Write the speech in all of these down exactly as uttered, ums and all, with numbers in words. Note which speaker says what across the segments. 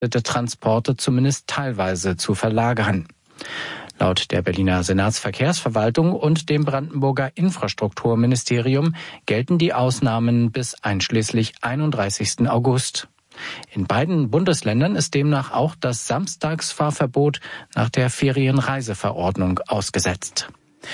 Speaker 1: Transporte zumindest teilweise zu verlagern. Laut der Berliner Senatsverkehrsverwaltung und dem Brandenburger Infrastrukturministerium gelten die Ausnahmen bis einschließlich einunddreißigsten August. In beiden Bundesländern ist demnach auch das Samstagsfahrverbot nach der Ferienreiseverordnung ausgesetzt.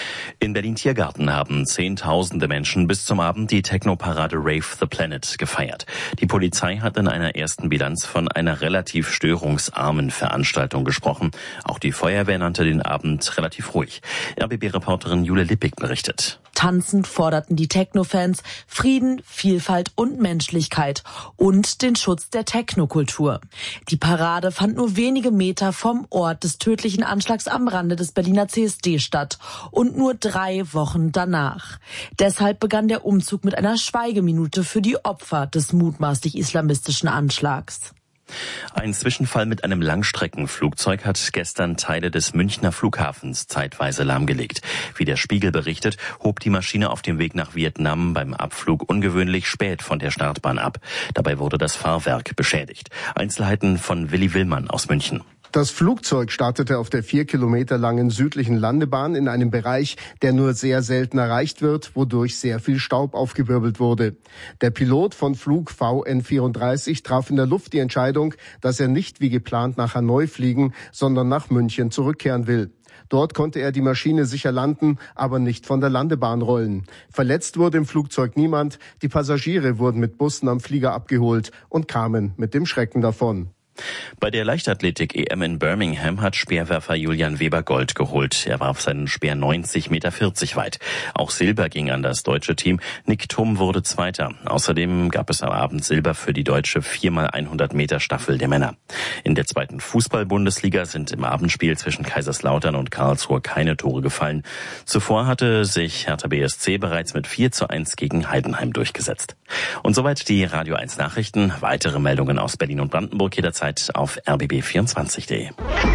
Speaker 2: In Berlin-Tiergarten haben Zehntausende Menschen bis zum Abend die Techno-Parade Rave the Planet gefeiert. Die Polizei hat in einer ersten Bilanz von einer relativ störungsarmen Veranstaltung gesprochen. Auch die Feuerwehr nannte den Abend relativ ruhig. R B B-Reporterin Jule Lippig berichtet.
Speaker 3: Tanzend forderten die Techno-Fans Frieden, Vielfalt und Menschlichkeit und den Schutz der Technokultur. Die Parade fand nur wenige Meter vom Ort des tödlichen Anschlags am Rande des Berliner C S D statt und nur drei Wochen danach. Deshalb begann der Umzug mit einer Schweigeminute für die Opfer des mutmaßlich islamistischen Anschlags.
Speaker 2: Ein Zwischenfall mit einem Langstreckenflugzeug hat gestern Teile des Münchner Flughafens zeitweise lahmgelegt. Wie der Spiegel berichtet, hob die Maschine auf dem Weg nach Vietnam beim Abflug ungewöhnlich spät von der Startbahn ab. Dabei wurde das Fahrwerk beschädigt. Einzelheiten von Willi Willmann aus München.
Speaker 4: Das Flugzeug startete auf der vier Kilometer langen südlichen Landebahn in einem Bereich, der nur sehr selten erreicht wird, wodurch sehr viel Staub aufgewirbelt wurde. Der Pilot von Flug V N vierunddreißig traf in der Luft die Entscheidung, dass er nicht wie geplant nach Hanoi fliegen, sondern nach München zurückkehren will. Dort konnte er die Maschine sicher landen, aber nicht von der Landebahn rollen. Verletzt wurde im Flugzeug niemand. Die Passagiere wurden mit Bussen am Flieger abgeholt und kamen mit dem Schrecken davon.
Speaker 2: Bei der Leichtathletik-E M in Birmingham hat Speerwerfer Julian Weber Gold geholt. Er warf seinen Speer neunzig Meter vierzig weit. Auch Silber ging an das deutsche Team. Nick Thum wurde Zweiter. Außerdem gab es am Abend Silber für die deutsche vier mal hundert Meter Staffel der Männer. In der zweiten Fußball-Bundesliga sind im Abendspiel zwischen Kaiserslautern und Karlsruhe keine Tore gefallen. Zuvor hatte sich Hertha B S C bereits mit vier zu eins gegen Heidenheim durchgesetzt. Und soweit die Radio eins Nachrichten. Weitere Meldungen aus Berlin und Brandenburg jederzeit auf r b b vierundzwanzig punkt d e.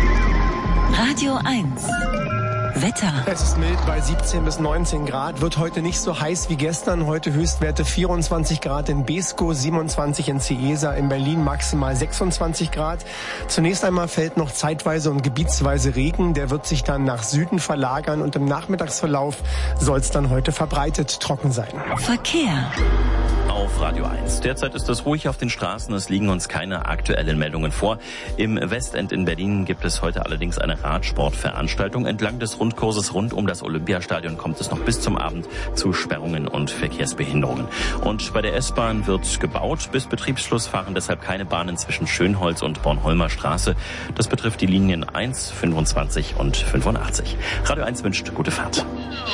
Speaker 5: Radio eins. Wetter.
Speaker 6: Es ist mild bei siebzehn bis neunzehn Grad, wird heute nicht so heiß wie gestern. Heute Höchstwerte vierundzwanzig Grad in Beeskow, siebenundzwanzig in Cieza, in Berlin maximal sechsundzwanzig Grad. Zunächst einmal fällt noch zeitweise und gebietsweise Regen. Der wird sich dann nach Süden verlagern und im Nachmittagsverlauf soll es dann heute verbreitet trocken sein.
Speaker 5: Verkehr.
Speaker 2: Auf Radio eins. Derzeit ist es ruhig auf den Straßen, es liegen uns keine aktuellen Meldungen vor. Im Westend in Berlin gibt es heute allerdings eine Radsportveranstaltung. Entlang des Rundkurses rund um das Olympiastadion kommt es noch bis zum Abend zu Sperrungen und Verkehrsbehinderungen. Und bei der S-Bahn wird gebaut. Bis Betriebsschluss fahren deshalb keine Bahnen zwischen Schönholz und Bornholmer Straße. Das betrifft die Linien eins, fünfundzwanzig und fünfundachtzig. Radio eins wünscht gute Fahrt.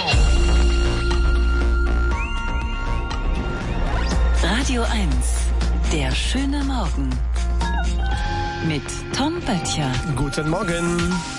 Speaker 5: Radio eins, der schöne Morgen mit Tom Böttcher.
Speaker 6: Guten Morgen.